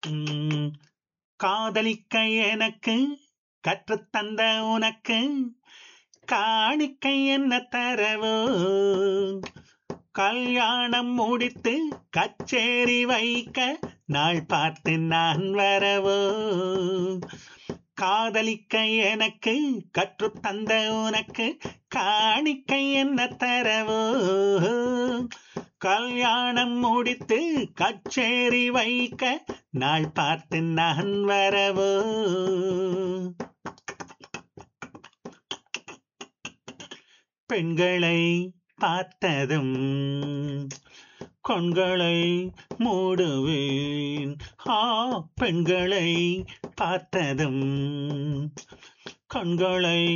உம், காதலிக்க எனக்கு கற்றுத்தந்த உனக்கு காணிக்கை என்ன தரவோ, கல்யாணம் முடித்து கச்சேரி வைக்க நாள் பார்த்து நான் வரவோ. காதலிக்க எனக்கு கற்றுத்தந்த உனக்கு காணிக்கை என்ன தரவோ, கல்யாணம் முடித்து கச்சேரி வைக்க நாள் பார்த்து நான் வரவோ. பெண்களை பார்த்ததும் கண்களை மூடுவேன். ஆ, பெண்களை பார்த்ததும் கண்களை